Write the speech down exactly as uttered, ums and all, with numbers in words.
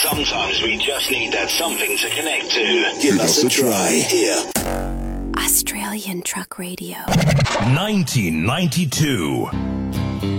Sometimes we just need that something to connect to. Give us a try here. Australian Truck Radio. nineteen ninety-two.